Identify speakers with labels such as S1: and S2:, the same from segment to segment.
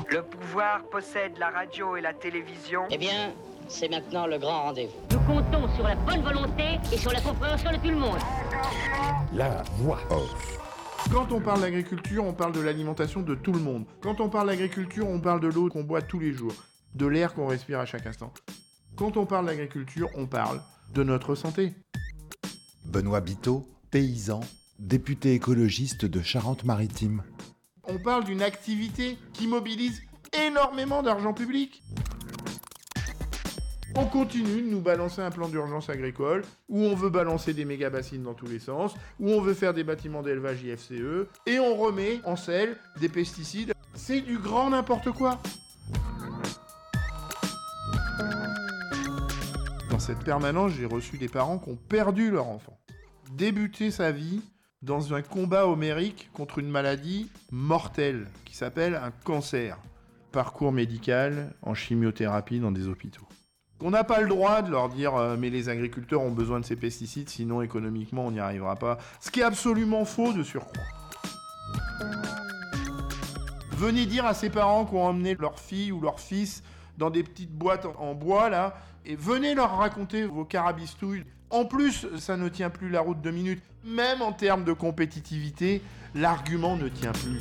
S1: Le pouvoir possède la radio et la télévision.
S2: Eh bien, c'est maintenant le grand rendez-vous.
S3: Nous comptons sur la bonne volonté et sur la compréhension de tout le monde.
S4: La voix off.
S5: Quand on parle d'agriculture, on parle de l'alimentation de tout le monde. Quand on parle d'agriculture, on parle de l'eau qu'on boit tous les jours, de l'air qu'on respire à chaque instant. Quand on parle d'agriculture, on parle de notre santé.
S4: Benoît Biteau, paysan, député écologiste de Charente-Maritime.
S5: On parle d'une activité qui mobilise énormément d'argent public. On continue de nous balancer un plan d'urgence agricole, où on veut balancer des méga-bassines dans tous les sens, où on veut faire des bâtiments d'élevage IFCE, et on remet en selle des pesticides. C'est du grand n'importe quoi. Dans cette permanence, j'ai reçu des parents qui ont perdu leur enfant. Débuter sa vie dans un combat homérique contre une maladie mortelle qui s'appelle un cancer. Parcours médical en chimiothérapie dans des hôpitaux. On n'a pas le droit de leur dire mais les agriculteurs ont besoin de ces pesticides, sinon économiquement on n'y arrivera pas. Ce qui est absolument faux de surcroît. Venez dire à ces parents qui ont emmené leur fille ou leur fils dans des petites boîtes en bois là, et venez leur raconter vos carabistouilles. En plus, ça ne tient plus la route 2 minutes. Même en termes de compétitivité, l'argument ne tient plus.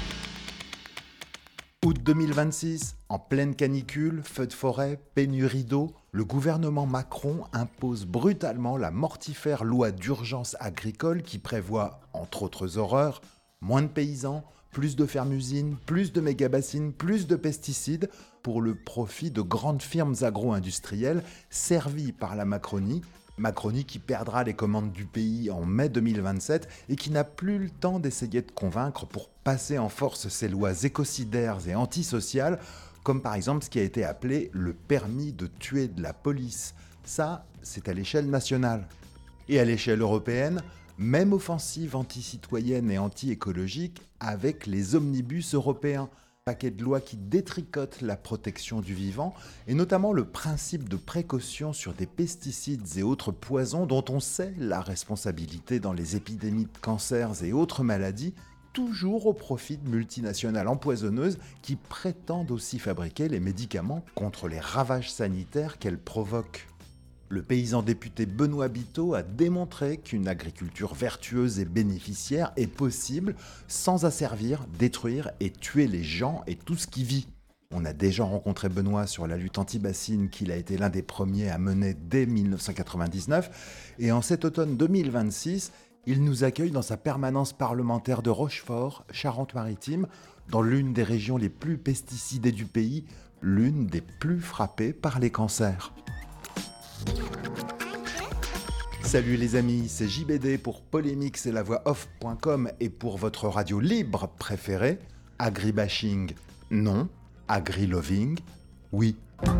S4: Août 2026, en pleine canicule, feux de forêt, pénurie d'eau, le gouvernement Macron impose brutalement la mortifère loi d'urgence agricole qui prévoit, entre autres horreurs, moins de paysans, plus de fermes-usines, plus de méga-bassines, plus de pesticides pour le profit de grandes firmes agro-industrielles servies par la Macronie qui perdra les commandes du pays en mai 2027 et qui n'a plus le temps d'essayer de convaincre pour passer en force ses lois écocidaires et antisociales, comme par exemple ce qui a été appelé le permis de tuer de la police. Ça, c'est à l'échelle nationale. Et à l'échelle européenne, même offensive anti-citoyenne et anti-écologique avec les omnibus européens. Paquet de lois qui détricotent la protection du vivant, et notamment le principe de précaution sur des pesticides et autres poisons dont on sait la responsabilité dans les épidémies de cancers et autres maladies, toujours au profit de multinationales empoisonneuses qui prétendent aussi fabriquer les médicaments contre les ravages sanitaires qu'elles provoquent. Le paysan député Benoît Biteau a démontré qu'une agriculture vertueuse et bénéficiaire est possible sans asservir, détruire et tuer les gens et tout ce qui vit. On a déjà rencontré Benoît sur la lutte anti-bassine qu'il a été l'un des premiers à mener dès 1999 et en cet automne 2026, il nous accueille dans sa permanence parlementaire de Rochefort, Charente-Maritime, dans l'une des régions les plus pesticidées du pays, l'une des plus frappées par les cancers. Salut les amis, c'est JBD pour Polémix et la voix off.com et pour votre radio libre préférée. Agribashing, non. Agriloving, oui.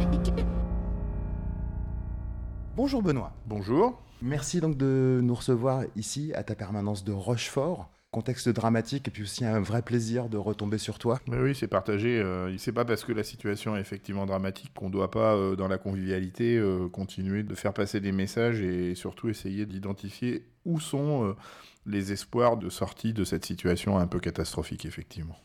S4: Bonjour Benoît.
S5: Bonjour.
S4: Merci donc de nous recevoir ici à ta permanence de Rochefort. Contexte dramatique et puis aussi un vrai plaisir de retomber sur toi.
S5: Mais oui, c'est partagé. C'est pas parce que la situation est effectivement dramatique qu'on doit pas, dans la convivialité, continuer de faire passer des messages et surtout essayer d'identifier où sont les espoirs de sortie de cette situation un peu catastrophique, effectivement.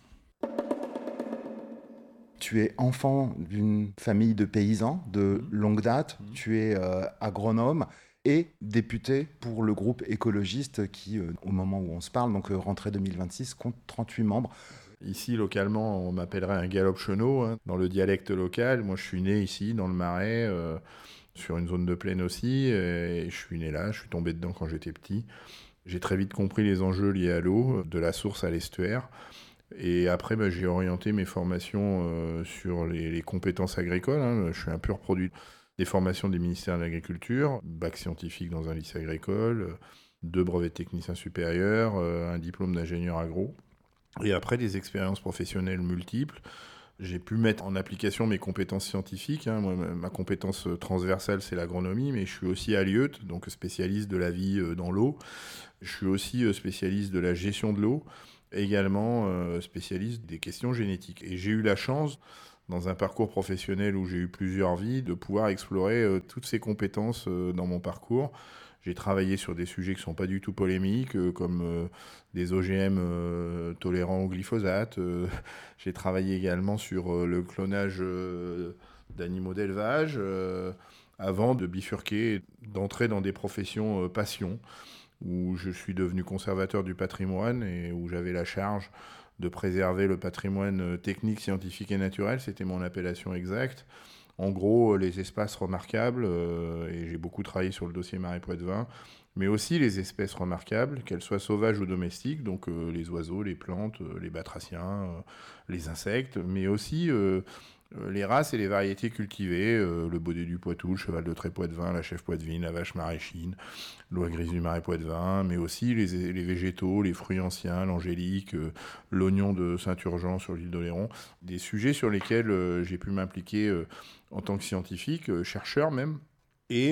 S4: Tu es enfant d'une famille de paysans de longue date, tu es agronome et député pour le groupe écologiste qui, au moment où on se parle, donc rentrée 2026, compte 38 membres.
S5: Ici, localement, on m'appellerait un galop-chenot, hein, dans le dialecte local. Moi, je suis né ici, dans le Marais, sur une zone de plaine aussi, et je suis né là, je suis tombé dedans quand j'étais petit. J'ai très vite compris les enjeux liés à l'eau, de la source à l'estuaire. Et après, j'ai orienté mes formations sur les compétences agricoles. Hein. Je suis un pur produit des formations des ministères de l'Agriculture, bac scientifique dans un lycée agricole, 2 brevets de technicien supérieur, un diplôme d'ingénieur agro. Et après, des expériences professionnelles multiples. J'ai pu mettre en application mes compétences scientifiques. Hein. Moi, ma compétence transversale, c'est l'agronomie, mais je suis aussi alieute, donc spécialiste de la vie dans l'eau. Je suis aussi spécialiste de la gestion de l'eau, également spécialiste des questions génétiques. Et j'ai eu la chance, dans un parcours professionnel où j'ai eu plusieurs vies, de pouvoir explorer toutes ces compétences dans mon parcours. J'ai travaillé sur des sujets qui ne sont pas du tout polémiques, comme des OGM tolérants au glyphosate. J'ai travaillé également sur le clonage d'animaux d'élevage, avant de bifurquer, d'entrer dans des professions passion, où je suis devenu conservateur du patrimoine et où j'avais la charge de préserver le patrimoine technique, scientifique et naturel. C'était mon appellation exacte. En gros, les espaces remarquables, et j'ai beaucoup travaillé sur le dossier Marais Poitevin, mais aussi les espèces remarquables, qu'elles soient sauvages ou domestiques, donc les oiseaux, les plantes, les batraciens, les insectes, mais aussi les races et les variétés cultivées, le baudet du Poitou, le cheval de trait Poitevin, la chèvre poitevine, la vache maraîchine, l'oie grise du Marais Poitevin, mais aussi les végétaux, les fruits anciens, l'angélique, l'oignon de Saint-Urgent sur l'île d'Oléron, des sujets sur lesquels j'ai pu m'impliquer en tant que scientifique, chercheur même, et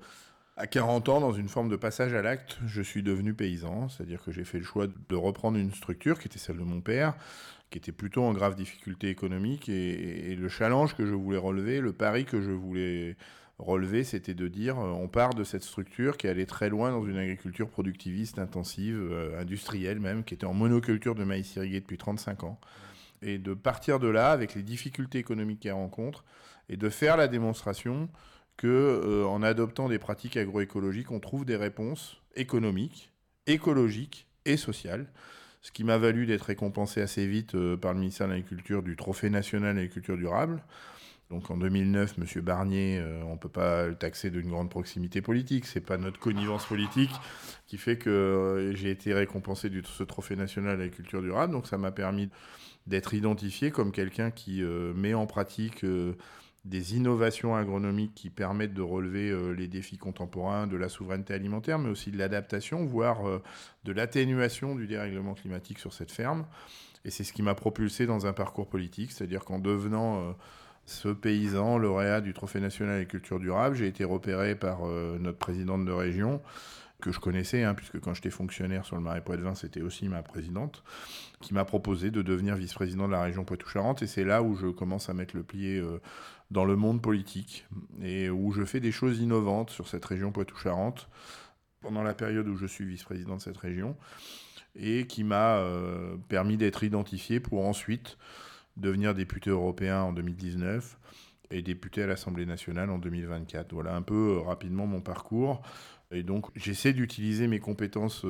S5: à 40 ans, dans une forme de passage à l'acte, je suis devenu paysan, c'est-à-dire que j'ai fait le choix de reprendre une structure qui était celle de mon père, qui était plutôt en grave difficulté économique, et le challenge que je voulais relever, le pari que je voulais relever, c'était de dire on part de cette structure qui allait très loin dans une agriculture productiviste, intensive, industrielle même, qui était en monoculture de maïs irrigué depuis 35 ans, et de partir de là avec les difficultés économiques qu'elle rencontre, et de faire la démonstration qu'en adoptant des pratiques agroécologiques, on trouve des réponses économiques, écologiques et sociales. Ce qui m'a valu d'être récompensé assez vite par le ministère de l'Agriculture du Trophée national d'agriculture durable. Donc en 2009, M. Barnier, on ne peut pas le taxer d'une grande proximité politique. Ce n'est pas notre connivence politique qui fait que j'ai été récompensé de ce Trophée national d'agriculture durable. Donc ça m'a permis d'être identifié comme quelqu'un qui met en pratique des innovations agronomiques qui permettent de relever les défis contemporains de la souveraineté alimentaire, mais aussi de l'adaptation, voire de l'atténuation du dérèglement climatique sur cette ferme. Et c'est ce qui m'a propulsé dans un parcours politique, c'est-à-dire qu'en devenant ce paysan lauréat du Trophée national d'agriculture durable, j'ai été repéré par notre présidente de région, que je connaissais, puisque quand j'étais fonctionnaire sur le Marais Poitevin, c'était aussi ma présidente, qui m'a proposé de devenir vice-président de la région Poitou-Charentes. Et c'est là où je commence à mettre le pied dans le monde politique et où je fais des choses innovantes sur cette région Poitou-Charentes pendant la période où je suis vice-président de cette région et qui m'a permis d'être identifié pour ensuite devenir député européen en 2019 et député à l'Assemblée nationale en 2024. Voilà un peu rapidement mon parcours. Et donc, j'essaie d'utiliser mes compétences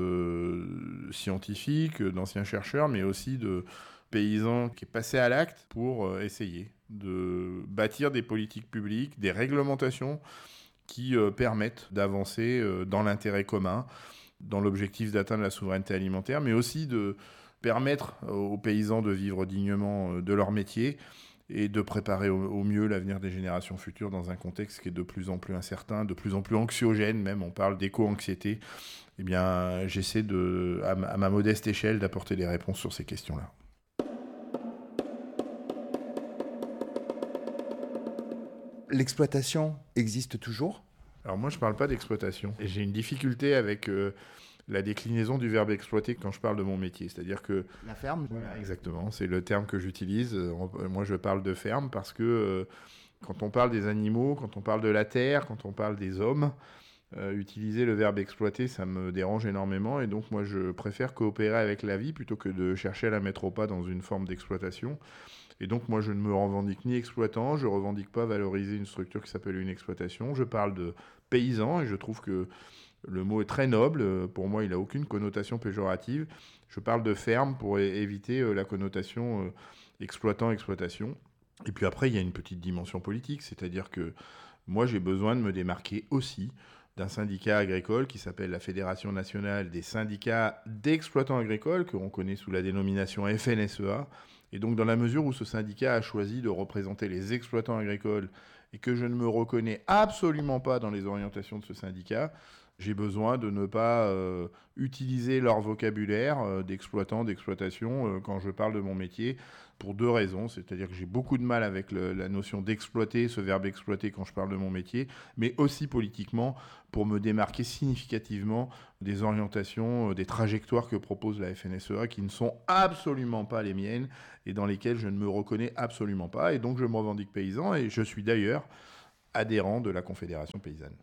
S5: scientifiques, d'ancien chercheur, mais aussi de paysan qui est passé à l'acte pour essayer de bâtir des politiques publiques, des réglementations qui permettent d'avancer dans l'intérêt commun, dans l'objectif d'atteindre la souveraineté alimentaire, mais aussi de permettre aux paysans de vivre dignement de leur métier et de préparer au mieux l'avenir des générations futures dans un contexte qui est de plus en plus incertain, de plus en plus anxiogène même, on parle d'éco-anxiété. Eh bien, j'essaie à ma modeste échelle d'apporter des réponses sur ces questions-là.
S4: L'exploitation existe toujours ?
S5: Alors moi, je ne parle pas d'exploitation. Et j'ai une difficulté avec la déclinaison du verbe exploiter quand je parle de mon métier. C'est-à-dire que...
S4: La ferme ?
S5: Voilà, exactement, c'est le terme que j'utilise. Moi, je parle de ferme parce que quand on parle des animaux, quand on parle de la terre, quand on parle des hommes, utiliser le verbe exploiter, ça me dérange énormément. Et donc, moi, je préfère coopérer avec la vie plutôt que de chercher à la mettre au pas dans une forme d'exploitation. Et donc, moi, je ne me revendique ni exploitant, je ne revendique pas valoriser une structure qui s'appelle une exploitation. Je parle de paysan et je trouve que le mot est très noble. Pour moi, il n'a aucune connotation péjorative. Je parle de ferme pour éviter la connotation exploitant-exploitation. Et puis après, il y a une petite dimension politique, c'est-à-dire que moi, j'ai besoin de me démarquer aussi d'un syndicat agricole qui s'appelle la Fédération nationale des syndicats d'exploitants agricoles, que l'on connaît sous la dénomination FNSEA. Et donc, dans la mesure où ce syndicat a choisi de représenter les exploitants agricoles et que je ne me reconnais absolument pas dans les orientations de ce syndicat, j'ai besoin de ne pas utiliser leur vocabulaire d'exploitant, d'exploitation quand je parle de mon métier pour deux raisons. C'est-à-dire que j'ai beaucoup de mal avec la notion d'exploiter, ce verbe exploiter quand je parle de mon métier, mais aussi politiquement pour me démarquer significativement des orientations, des trajectoires que propose la FNSEA qui ne sont absolument pas les miennes et dans lesquelles je ne me reconnais absolument pas. Et donc je me revendique paysan et je suis d'ailleurs adhérent de la Confédération paysanne.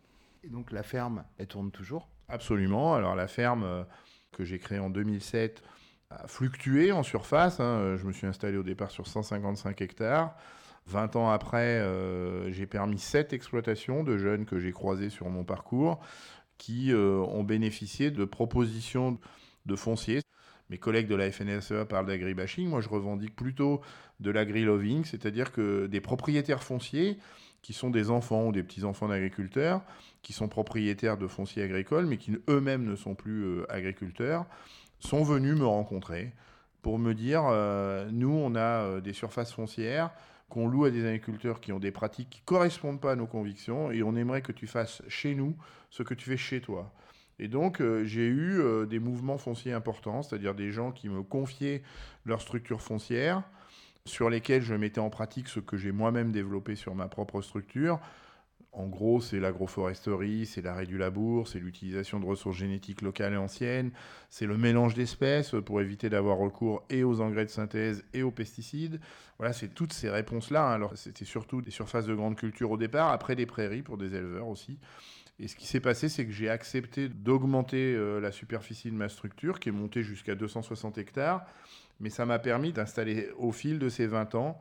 S4: Et donc la ferme, elle tourne toujours ?
S5: Absolument. Alors la ferme que j'ai créée en 2007 a fluctué en surface. Je me suis installé au départ sur 155 hectares. 20 ans après, j'ai permis 7 exploitations de jeunes que j'ai croisés sur mon parcours qui ont bénéficié de propositions de foncier. Mes collègues de la FNSEA parlent d'agribashing. Moi, je revendique plutôt de l'agri-loving, c'est-à-dire que des propriétaires fonciers qui sont des enfants ou des petits-enfants d'agriculteurs, qui sont propriétaires de fonciers agricoles, mais qui eux-mêmes ne sont plus agriculteurs, sont venus me rencontrer pour me dire nous, on a des surfaces foncières qu'on loue à des agriculteurs qui ont des pratiques qui ne correspondent pas à nos convictions et on aimerait que tu fasses chez nous ce que tu fais chez toi. Et donc, j'ai eu des mouvements fonciers importants, c'est-à-dire des gens qui me confiaient leur structure foncière, sur lesquels je mettais en pratique ce que j'ai moi-même développé sur ma propre structure. En gros, c'est l'agroforesterie, c'est l'arrêt du labour, c'est l'utilisation de ressources génétiques locales et anciennes, c'est le mélange d'espèces pour éviter d'avoir recours et aux engrais de synthèse et aux pesticides. Voilà, c'est toutes ces réponses-là. Alors, c'était surtout des surfaces de grande culture au départ, après des prairies pour des éleveurs aussi. Et ce qui s'est passé, c'est que j'ai accepté d'augmenter la superficie de ma structure, qui est montée jusqu'à 260 hectares. Mais ça m'a permis d'installer au fil de ces 20 ans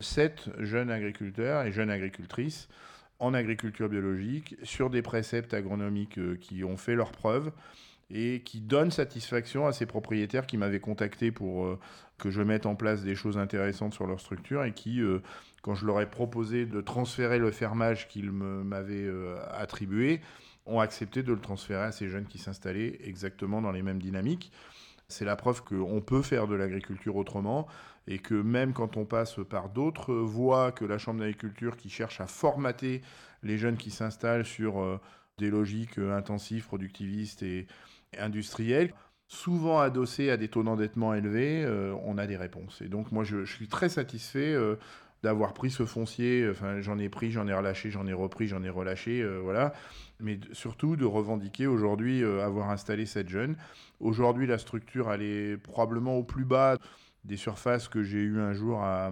S5: 7 jeunes agriculteurs et jeunes agricultrices en agriculture biologique sur des préceptes agronomiques qui ont fait leurs preuves et qui donnent satisfaction à ces propriétaires qui m'avaient contacté pour que je mette en place des choses intéressantes sur leur structure et qui, quand je leur ai proposé de transférer le fermage qu'ils m'avaient attribué, ont accepté de le transférer à ces jeunes qui s'installaient exactement dans les mêmes dynamiques. C'est la preuve qu'on peut faire de l'agriculture autrement et que même quand on passe par d'autres voies que la Chambre d'agriculture qui cherche à formater les jeunes qui s'installent sur des logiques intensives, productivistes et industrielles, souvent adossées à des taux d'endettement élevés, on a des réponses. Et donc moi je suis très satisfait d'avoir pris ce foncier, enfin j'en ai pris, j'en ai relâché, j'en ai repris, j'en ai relâché, voilà. Mais surtout de revendiquer aujourd'hui avoir installé cette jeune. Aujourd'hui, la structure, elle est probablement au plus bas des surfaces que j'ai eu un jour à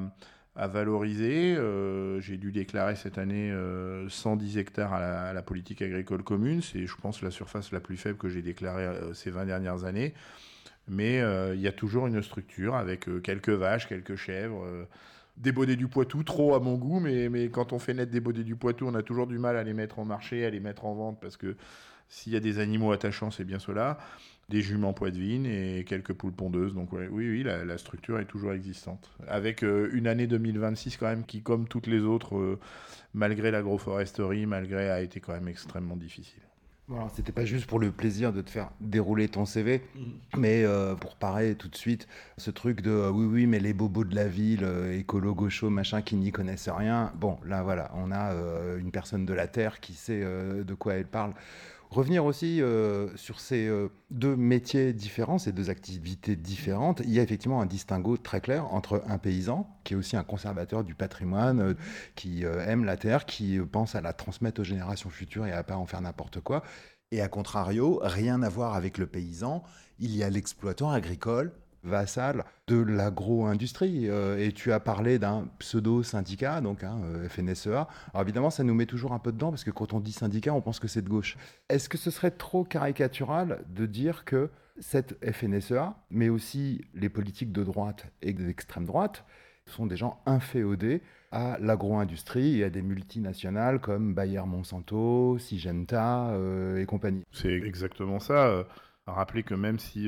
S5: valoriser. J'ai dû déclarer cette année 110 hectares à la politique agricole commune. C'est, je pense, la surface la plus faible que j'ai déclarée ces 20 dernières années. Mais il y a toujours une structure avec quelques vaches, quelques chèvres, des Baudets du Poitou, trop à mon goût, mais quand on fait naître des Baudets du Poitou, on a toujours du mal à les mettre en marché, à les mettre en vente, parce que s'il y a des animaux attachants, c'est bien cela. Des juments poitevines et quelques poules pondeuses. Donc oui, la structure est toujours existante. Avec une année 2026 quand même qui, comme toutes les autres, malgré l'agroforesterie, a été quand même extrêmement difficile.
S4: Bon, alors, c'était pas juste pour le plaisir de te faire dérouler ton CV, mais pour parer tout de suite ce truc de oui, mais les bobos de la ville, écolo, gaucho, machin, qui n'y connaissent rien. Bon, là, voilà, on a une personne de la Terre qui sait de quoi elle parle. Revenir aussi sur ces deux métiers différents, ces deux activités différentes. Il y a effectivement un distinguo très clair entre un paysan, qui est aussi un conservateur du patrimoine, qui aime la terre, qui pense à la transmettre aux générations futures et à ne pas en faire n'importe quoi. Et à contrario, rien à voir avec le paysan, il y a l'exploitant agricole, vassal de l'agro-industrie. Et tu as parlé d'un pseudo-syndicat, donc FNSEA. Alors évidemment, ça nous met toujours un peu dedans, parce que quand on dit syndicat, on pense que c'est de gauche. Est-ce que ce serait trop caricatural de dire que cette FNSEA, mais aussi les politiques de droite et d'extrême droite, sont des gens inféodés à l'agro-industrie et à des multinationales comme Bayer-Monsanto, Syngenta et compagnie?
S5: C'est exactement ça. Rappelez que même si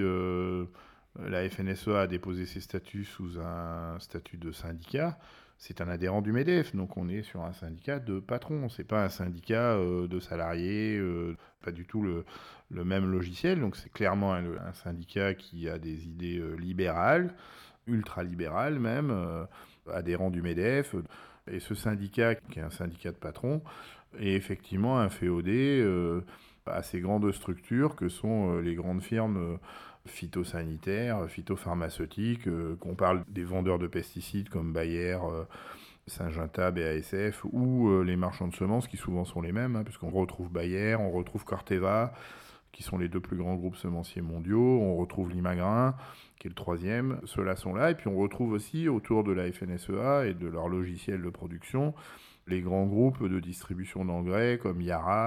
S5: la FNSEA a déposé ses statuts sous un statut de syndicat, c'est un adhérent du MEDEF, donc on est sur un syndicat de patrons, c'est pas un syndicat de salariés, pas du tout le même logiciel, donc c'est clairement un syndicat qui a des idées libérales, ultra-libérales même, adhérent du MEDEF, et ce syndicat, qui est un syndicat de patrons, est effectivement inféodé à ces grandes structures que sont les grandes firmes phytosanitaires, phytopharmaceutiques, qu'on parle des vendeurs de pesticides comme Bayer, Syngenta, BASF, ou les marchands de semences qui souvent sont les mêmes, puisqu'on retrouve Bayer, on retrouve Corteva, qui sont les deux plus grands groupes semenciers mondiaux, on retrouve Limagrain, qui est le troisième, ceux-là sont là, et puis on retrouve aussi autour de la FNSEA et de leur logiciel de production, les grands groupes de distribution d'engrais comme Yara,